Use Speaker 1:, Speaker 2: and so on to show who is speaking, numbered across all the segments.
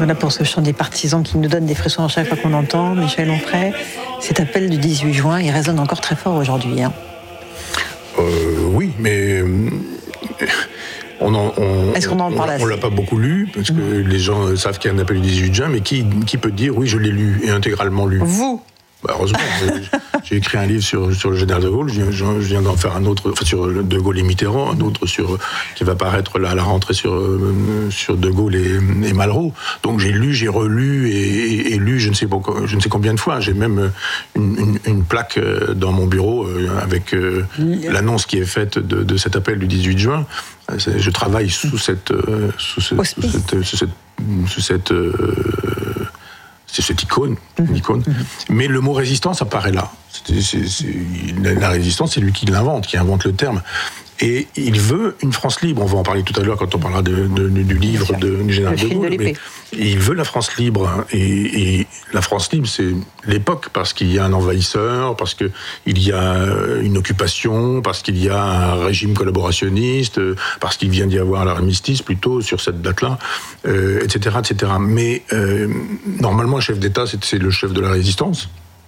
Speaker 1: Voilà pour ce chant des partisans qui nous donne des frissons à chaque fois qu'on entend. Michel Onfray, cet appel du 18 juin, il résonne encore très fort aujourd'hui.
Speaker 2: Oui, mais...
Speaker 1: Est-ce qu'on en parle assez ?
Speaker 2: On l'a pas beaucoup lu, parce que les gens savent qu'il y a un appel du 18 juin, mais qui peut dire, oui, je l'ai lu, et intégralement lu.
Speaker 1: Vous ?
Speaker 2: Heureusement, j'ai écrit un livre sur le général de Gaulle, je viens d'en faire un autre, enfin sur de Gaulle et Mitterrand, un autre qui va paraître à la rentrée sur de Gaulle et Malraux. Donc j'ai lu, j'ai relu et lu je ne sais combien de fois. J'ai même une plaque dans mon bureau avec l'annonce qui est faite de cet appel du 18 juin. Je travaille sous cette icône. Mais le mot résistance apparaît là. La résistance, c'est lui qui l'invente, qui invente le terme. Et il veut une France libre. On va en parler tout à l'heure quand on parlera du livre du général de Gaulle. Mais il veut la France libre. Et la France libre, c'est l'époque, parce qu'il y a un envahisseur, parce qu'il y a une occupation, parce qu'il y a un régime collaborationniste, parce qu'il vient d'y avoir l'armistice plutôt sur cette date-là, etc., etc. Mais normalement, un chef d'État, c'est le chef de la résistance.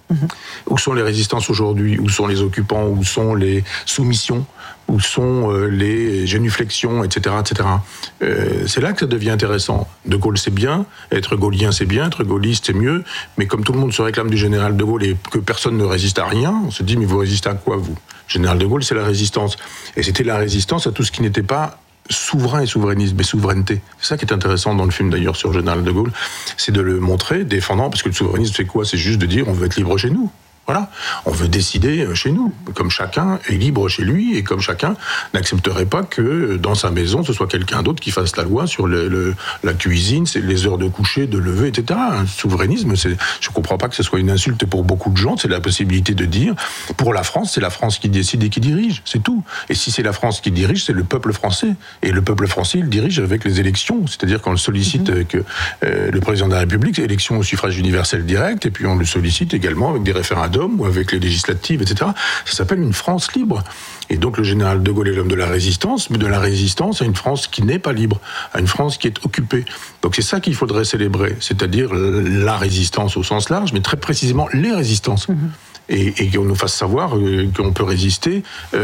Speaker 2: Où sont les résistances aujourd'hui ? Où sont les occupants ? Où sont les soumissions ? Où sont les génuflexions, etc., etc. C'est là que ça devient intéressant. De Gaulle, c'est bien. Être gaullien, c'est bien. Être gaulliste, c'est mieux. Mais comme tout le monde se réclame du général de Gaulle et que personne ne résiste à rien, on se dit, mais vous résistez à quoi, vous ? Général de Gaulle, c'est la résistance. Et c'était la résistance à tout ce qui n'était pas souverain et souverainiste, mais souveraineté. C'est ça qui est intéressant dans le film d'ailleurs sur le général de Gaulle, c'est de le montrer défendant, parce que le souverainisme c'est quoi ? C'est juste de dire on veut être libre chez nous. Voilà, on veut décider chez nous, comme chacun est libre chez lui et comme chacun n'accepterait pas que dans sa maison ce soit quelqu'un d'autre qui fasse la loi sur la cuisine, c'est les heures de coucher, de lever, etc. Un souverainisme, je comprends pas que ce soit une insulte pour beaucoup de gens, c'est la possibilité de dire pour la France, c'est la France qui décide et qui dirige, c'est tout. Et si c'est la France qui dirige, c'est le peuple français. Et le peuple français, il dirige avec les élections, c'est-à-dire qu'on le sollicite avec le président de la République, élection au suffrage universel direct, et puis on le sollicite également avec des référendums ou avec les législatives, etc. Ça s'appelle une France libre. Et donc le général de Gaulle est l'homme de la résistance, mais de la résistance à une France qui n'est pas libre, à une France qui est occupée. Donc c'est ça qu'il faudrait célébrer, c'est-à-dire la résistance au sens large, mais très précisément les résistances. Et qu'on nous fasse savoir qu'on peut résister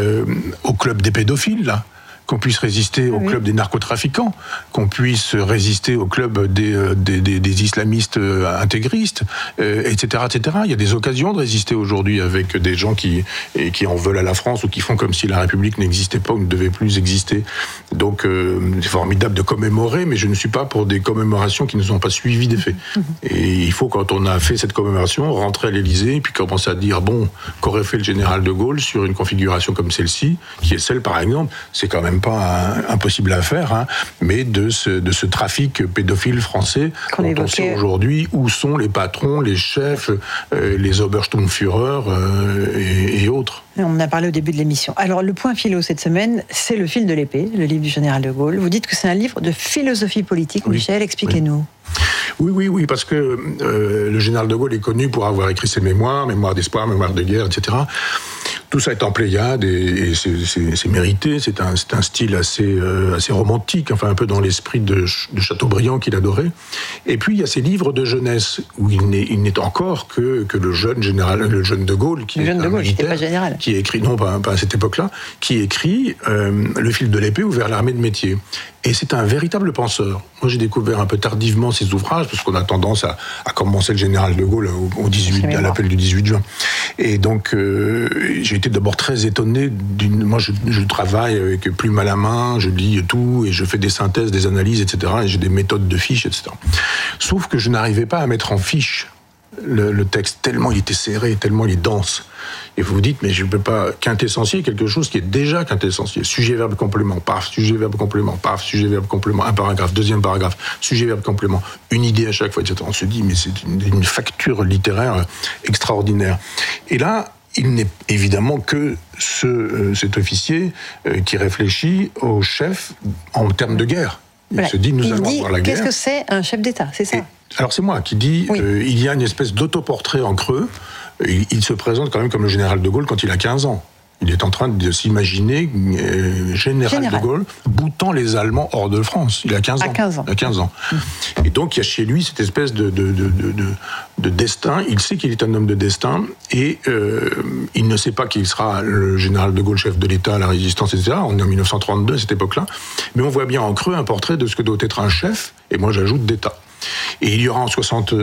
Speaker 2: au club des pédophiles, là. Qu'on puisse résister au club des narcotrafiquants, qu'on puisse résister au club des islamistes intégristes, etc., etc. Il y a des occasions de résister aujourd'hui avec des gens qui en veulent à la France ou qui font comme si la République n'existait pas ou ne devait plus exister. Donc c'est formidable de commémorer, mais je ne suis pas pour des commémorations qui ne sont pas suivies des faits. Et il faut, quand on a fait cette commémoration, rentrer à l'Élysée et puis commencer à dire, bon, qu'aurait fait le général de Gaulle sur une configuration comme celle-ci, qui est celle, par exemple, c'est quand même pas impossible à faire, hein, mais de ce trafic pédophile français dont on sait aujourd'hui où sont les patrons, les chefs, les Obersturmführer et autres.
Speaker 1: On en a parlé au début de l'émission. Alors, le point philo cette semaine, c'est le fil de l'épée, le livre du général de Gaulle. Vous dites que c'est un livre de philosophie politique. Oui. Michel, expliquez-nous.
Speaker 2: Oui, parce que le général de Gaulle est connu pour avoir écrit ses mémoires d'espoir, mémoires de guerre, etc. Tout ça est en Pléiade et c'est mérité. C'est un style assez romantique, enfin un peu dans l'esprit de Chateaubriand qu'il adorait. Et puis il y a ces livres de jeunesse où il n'est encore que le jeune général, le jeune de Gaulle, qui est un militaire, qui écrit, non pas à cette époque-là, qui écrit Le fil de l'épée ou vers l'armée de métier. Et c'est un véritable penseur. Moi, j'ai découvert un peu tardivement ses ouvrages, parce qu'on a tendance à commencer le général de Gaulle à l'appel du 18 juin. Et donc, j'ai été d'abord très étonné. Moi, je travaille avec plume à la main, je lis tout, et je fais des synthèses, des analyses, etc. Et j'ai des méthodes de fiches, etc. Sauf que je n'arrivais pas à mettre en fiche le texte, tellement il était serré, tellement il est dense. Et vous vous dites, mais je ne peux pas quintessentier quelque chose qui est déjà quintessentiel. Sujet, verbe, complément, paf, sujet, verbe, complément, paf, sujet, verbe, complément, un paragraphe, deuxième paragraphe, sujet, verbe, complément, une idée à chaque fois, etc. On se dit, mais c'est une facture littéraire extraordinaire. Et là, il n'est évidemment que cet officier qui réfléchit au chef en termes de guerre. Il se dit, nous allons avoir la guerre.
Speaker 1: Qu'est-ce que c'est un chef d'État, c'est ça ?
Speaker 2: Alors c'est moi qui dis, il y a une espèce d'autoportrait en creux. Il se présente quand même comme le général de Gaulle quand il a 15 ans. Il est en train de s'imaginer général de Gaulle boutant les Allemands hors de France. Il a 15 ans. Il a 15 ans. Et donc, il y a chez lui cette espèce de destin. Il sait qu'il est un homme de destin et il ne sait pas qu'il sera le général de Gaulle, chef de l'État, la résistance, etc. On est en 1932, à cette époque-là. Mais on voit bien en creux un portrait de ce que doit être un chef, et moi j'ajoute d'État. Et il y aura en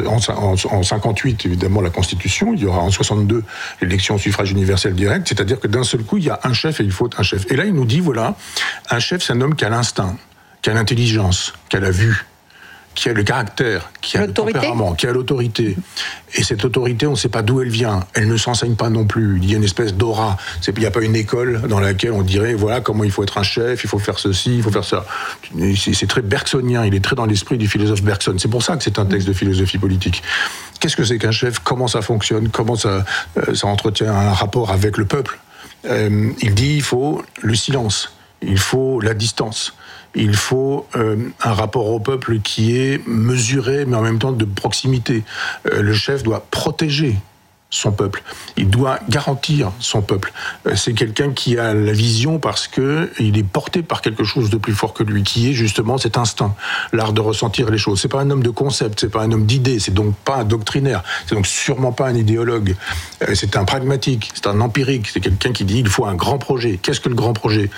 Speaker 2: 58, évidemment, la Constitution. Il y aura en 62 l'élection au suffrage universel direct. C'est-à-dire que d'un seul coup, il y a un chef et il faut un chef. Et là, il nous dit, voilà, un chef, c'est un homme qui a l'instinct, qui a l'intelligence, qui a la vue, qui a le caractère, qui a le tempérament, qui a l'autorité. Et cette autorité, on ne sait pas d'où elle vient. Elle ne s'enseigne pas non plus. Il y a une espèce d'aura. Il n'y a pas une école dans laquelle on dirait, voilà comment il faut être un chef, il faut faire ceci, il faut faire ça. C'est très bergsonien, il est très dans l'esprit du philosophe Bergson. C'est pour ça que c'est un texte de philosophie politique. Qu'est-ce que c'est qu'un chef? Comment ça fonctionne? Comment ça entretient un rapport avec le peuple? Il dit, il faut le silence, il faut la distance. Il faut un rapport au peuple qui est mesuré, mais en même temps de proximité. Le chef doit protéger son peuple. Il doit garantir son peuple. C'est quelqu'un qui a la vision parce que il est porté par quelque chose de plus fort que lui, qui est justement cet instinct, l'art de ressentir les choses. C'est pas un homme de concept, c'est pas un homme d'idées, c'est donc pas un doctrinaire, c'est donc sûrement pas un idéologue. C'est un pragmatique, c'est un empirique, c'est quelqu'un qui dit il faut un grand projet. Qu'est-ce que le grand projet?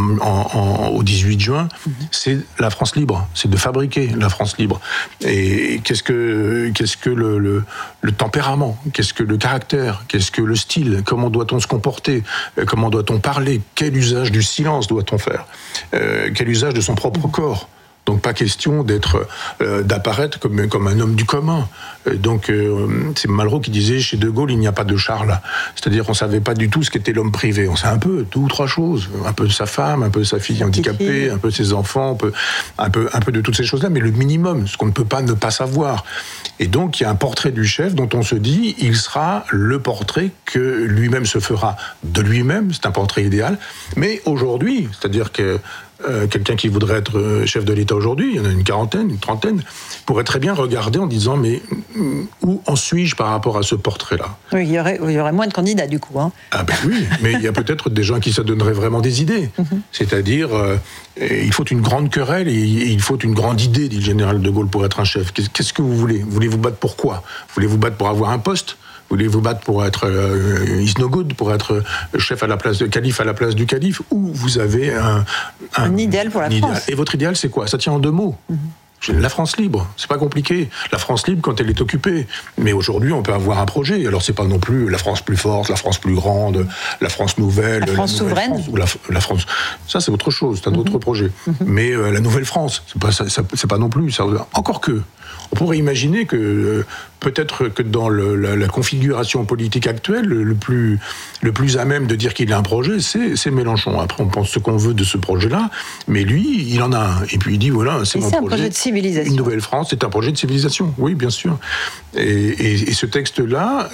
Speaker 2: Au 18 juin, c'est la France libre, c'est de fabriquer la France libre. Et qu'est-ce que le tempérament? Qu'est-ce que le caractère, qu'est-ce que le style, comment doit-on se comporter, comment doit-on parler, quel usage du silence doit-on faire, quel usage de son propre corps. Donc pas question d'apparaître comme un homme du commun. Donc c'est Malraux qui disait chez De Gaulle il n'y a pas de Charles. C'est-à-dire on savait pas du tout ce qu'était l'homme privé. On sait un peu deux ou trois choses, un peu de sa femme, un peu de sa fille handicapée, un peu de ses enfants, un peu de toutes ces choses-là, mais le minimum, ce qu'on ne peut pas ne pas savoir. Et donc il y a un portrait du chef dont on se dit il sera le portrait que lui-même se fera de lui-même. C'est un portrait idéal. Mais aujourd'hui, c'est-à-dire que quelqu'un qui voudrait être chef de l'État aujourd'hui, il y en a une quarantaine, une trentaine, pourrait très bien regarder en disant mais où en suis-je par rapport à ce portrait-là?
Speaker 1: Oui, il y aurait moins de candidats du coup.
Speaker 2: Ah ben oui, mais il y a peut-être des gens qui se donneraient vraiment des idées. C'est-à-dire, il faut une grande querelle et il faut une grande idée, dit le général de Gaulle, pour être un chef. Qu'est-ce que vous voulez? Voulez-vous battre pour quoi? Voulez-vous battre pour avoir un poste? Voulez-vous battre pour être is no good, pour être chef à la place de calife à la place du calife? Ou vous avez un
Speaker 1: idéal pour la France?
Speaker 2: Et votre idéal, c'est quoi? Ça tient en deux mots. La France libre, c'est pas compliqué. La France libre quand elle est occupée. Mais aujourd'hui, on peut avoir un projet. Alors, c'est pas non plus la France plus forte, la France plus grande, la France nouvelle,
Speaker 1: la France souveraine.
Speaker 2: France, ou la France. Ça, c'est autre chose, c'est un autre projet. Mais la nouvelle France, c'est pas non plus. Ça, encore que. On pourrait imaginer que peut-être que dans la configuration politique actuelle, le plus à même de dire qu'il a un projet, c'est Mélenchon. Après, on pense ce qu'on veut de ce projet-là, mais lui, il en a un. Et puis il dit voilà, c'est mon projet.
Speaker 1: C'est un projet de civilisation.
Speaker 2: Une nouvelle France, c'est un projet de civilisation. Oui, bien sûr. Et ce texte-là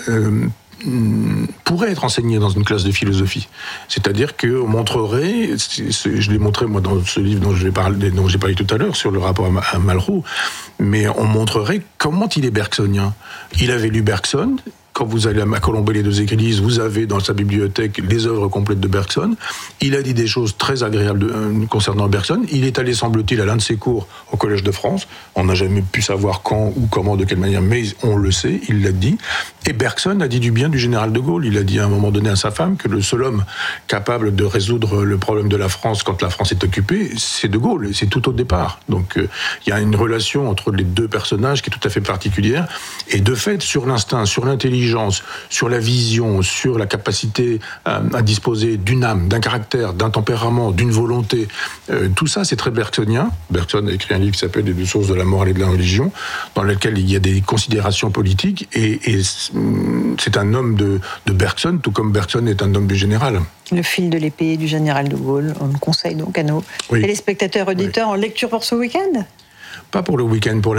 Speaker 2: pourrait être enseigné dans une classe de philosophie. C'est-à-dire qu'on montrerait, je l'ai montré moi dans ce livre dont j'ai parlé tout à l'heure sur le rapport à Malraux, mais on montrerait comment il est bergsonien. Il avait lu Bergson. Quand vous allez à Colombo les deux églises, vous avez dans sa bibliothèque les œuvres complètes de Bergson. Il a dit des choses très agréables concernant Bergson. Il est allé, semble-t-il, à l'un de ses cours au Collège de France. On n'a jamais pu savoir quand ou comment, de quelle manière, mais on le sait, il l'a dit. Et Bergson a dit du bien du général de Gaulle. Il a dit à un moment donné à sa femme que le seul homme capable de résoudre le problème de la France quand la France est occupée, c'est de Gaulle. C'est tout au départ. Donc il y a une relation entre les deux personnages qui est tout à fait particulière. Et de fait, sur l'instinct, sur l'intelligence, sur la vision, sur la capacité à disposer d'une âme, d'un caractère, d'un tempérament, d'une volonté. Tout ça, c'est très bergsonien. Bergson a écrit un livre qui s'appelle « Les deux sources de la morale et de la religion », dans lequel il y a des considérations politiques, et c'est un homme de Bergson, tout comme Bergson est un homme du général.
Speaker 1: Le fil de l'épée du général de Gaulle, on le conseille donc à nos téléspectateurs auditeurs en lecture pour ce week-end?
Speaker 2: Pas pour le week-end, pour la vie.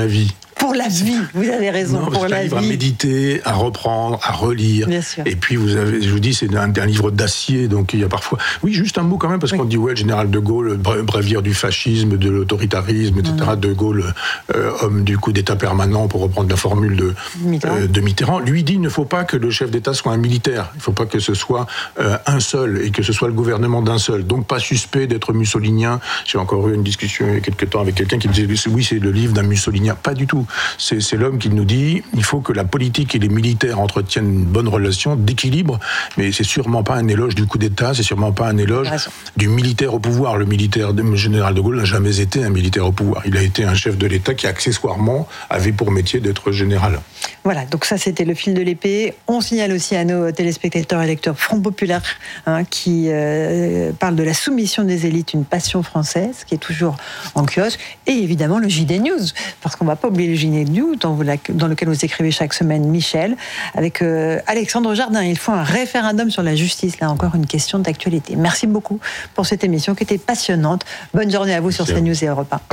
Speaker 1: Pour la vie, vous avez raison.
Speaker 2: Non,
Speaker 1: pour
Speaker 2: c'est
Speaker 1: la
Speaker 2: un livre
Speaker 1: vie.
Speaker 2: à méditer, à reprendre, à relire.
Speaker 1: Bien sûr.
Speaker 2: Et puis, je vous dis, c'est un livre d'acier, donc il y a parfois... Oui, juste un mot quand même, parce qu'on dit, ouais, le général de Gaulle, bréviaire du fascisme, de l'autoritarisme, etc. De Gaulle, homme du coup d'État permanent, pour reprendre la formule de Mitterrand. Lui dit, il ne faut pas que le chef d'État soit un militaire. Il ne faut pas que ce soit un seul, et que ce soit le gouvernement d'un seul. Donc, pas suspect d'être mussolinien. J'ai encore eu une discussion il y a quelques temps avec quelqu'un qui me disait, oui, c'est le livre d'un mussolinien. Pas du tout. C'est l'homme qui nous dit il faut que la politique et les militaires entretiennent une bonne relation d'équilibre, mais c'est sûrement pas un éloge du coup d'État, c'est sûrement pas un éloge du militaire au pouvoir. Le général de Gaulle n'a jamais été un militaire au pouvoir. Il a été un chef de l'État qui accessoirement avait pour métier d'être général.
Speaker 1: Voilà, donc ça c'était le fil de l'épée. On signale aussi à nos téléspectateurs et lecteurs Front Populaire qui parle de la soumission des élites, une passion française, qui est toujours en kiosque, et évidemment le JD News, parce qu'on ne va pas oublier le JD News dans lequel vous écrivez chaque semaine, Michel, avec Alexandre Jardin. Il faut un référendum sur la justice, là encore une question d'actualité. Merci beaucoup pour cette émission qui était passionnante. Bonne journée à vous sur CNews et Europe 1.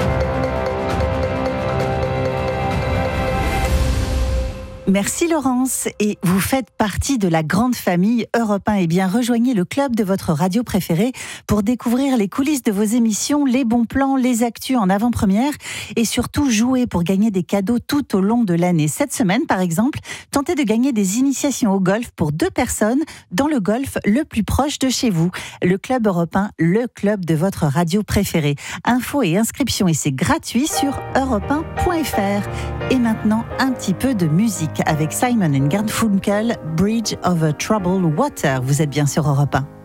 Speaker 3: Merci Laurence, et vous faites partie de la grande famille Europe 1. Eh bien, rejoignez le club de votre radio préférée pour découvrir les coulisses de vos émissions, les bons plans, les actus en avant-première et surtout jouer pour gagner des cadeaux tout au long de l'année. Cette semaine, par exemple, tentez de gagner des initiations au golf pour 2 personnes dans le golf le plus proche de chez vous. Le club Europe 1, le club de votre radio préférée. Infos et inscriptions, et c'est gratuit sur europe1.fr. Et maintenant, un petit peu de musique avec Simon & Garfunkel, Bridge Over Troubled Water. Vous êtes bien sur Europe 1.